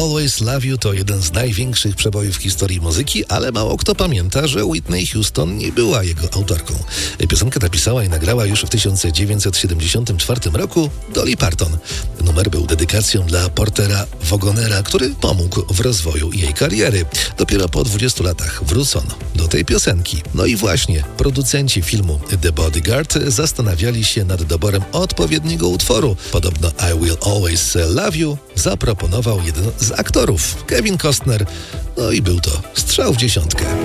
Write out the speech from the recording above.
Always Love You to jeden z największych przebojów w historii muzyki, ale mało kto pamięta, że Whitney Houston nie była jego autorką. Piosenkę napisała i nagrała już w 1974 roku Dolly Parton. Numer był dedykacją dla Portera Wagonera, który pomógł w rozwoju jej kariery. Dopiero po 20 latach wrócono do tej piosenki. No i właśnie producenci filmu The Bodyguard zastanawiali się nad doborem odpowiedniego utworu. Podobno I Will Always Love You zaproponował jeden z aktorów, Kevin Costner. No i był to strzał w dziesiątkę.